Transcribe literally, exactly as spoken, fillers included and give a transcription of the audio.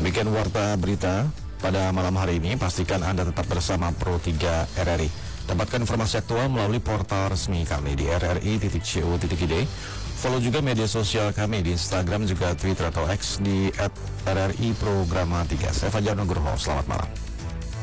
Demikian warta berita pada malam hari ini. Pastikan Anda tetap bersama Pro tiga R R I. Dapatkan informasi aktual melalui portal resmi kami di r r i titik co titik i d. Follow juga media sosial kami di Instagram juga Twitter atau X di at r r i programa tiga. Saya Fajar Nugroho, selamat malam.